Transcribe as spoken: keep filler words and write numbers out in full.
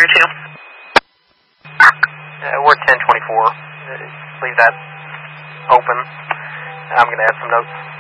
two. Uh, we're ten twenty-four. Uh, leave that open. I'm going to add some notes.